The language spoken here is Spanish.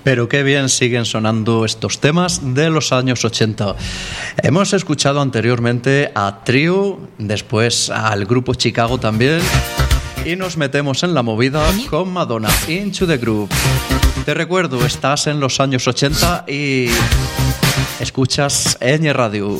Pero qué bien siguen sonando estos temas de los años 80. Hemos escuchado anteriormente a Trio, después al grupo Chicago también, y nos metemos en la movida con Madonna, Into the Groove. Te recuerdo, estás en los años 80 y escuchas Ñ Radio.